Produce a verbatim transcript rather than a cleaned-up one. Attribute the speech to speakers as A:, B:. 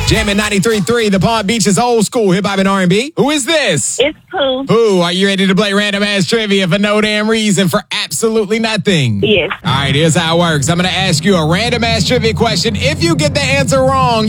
A: Jamming ninety-three point three, the Palm Beach's old school hip hop and R and B. Who is this?
B: It's Pooh.
A: Pooh, are you ready to play random ass trivia for no damn reason for absolutely nothing?
B: Yes.
A: All right, here's how it works. I'm going to ask you a random ass trivia question. If you get the answer wrong,